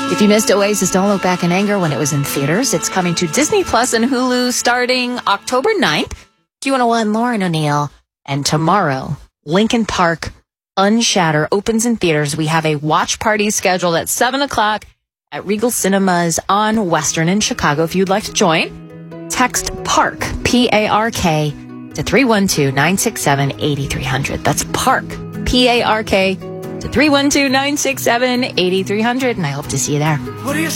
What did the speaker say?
If you missed Oasis, Don't Look Back in Anger when it was in theaters, it's coming to Disney Plus and Hulu starting October 9th. Q101, Lauren O'Neill. And tomorrow, Linkin Park Unshatter opens in theaters. We have a watch party scheduled at 7 o'clock at Regal Cinemas on Western in Chicago. If you'd like to join, text PARK, P-A-R-K, to 312-967-8300. That's PARK, P-A-R-K, to 312-967-8300. And I hope to see you there. What do you